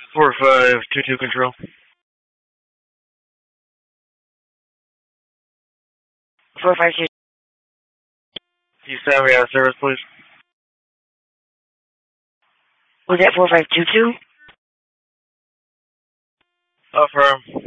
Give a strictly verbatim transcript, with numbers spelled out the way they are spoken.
Four five two two control. Four five two. You sound me out of service, please. Was that four five two two? Affirm.